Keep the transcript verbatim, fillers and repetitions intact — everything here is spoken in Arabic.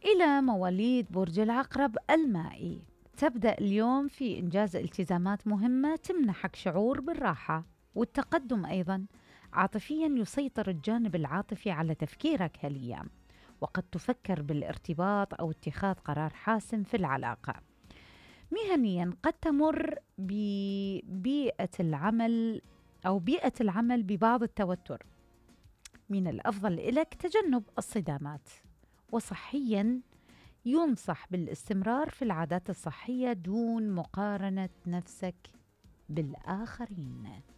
إلى مواليد برج العقرب المائي، تبدأ اليوم في إنجاز التزامات مهمة تمنحك شعور بالراحة والتقدم. أيضا عاطفيا يسيطر الجانب العاطفي على تفكيرك هالأيام، وقد تفكر بالارتباط أو اتخاذ قرار حاسم في العلاقة. مهنيا قد تمر ببيئة العمل أو بيئة العمل ببعض التوتر، من الأفضل لك تجنب الصدامات. وصحيا ينصح بالاستمرار في العادات الصحية دون مقارنة نفسك بالآخرين.